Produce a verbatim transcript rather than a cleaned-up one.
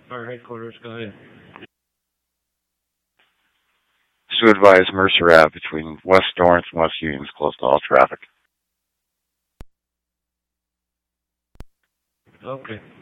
Fire headquarters, go ahead. To advise Mercer Ave between West Lawrence and West Union is closed to all traffic. Okay.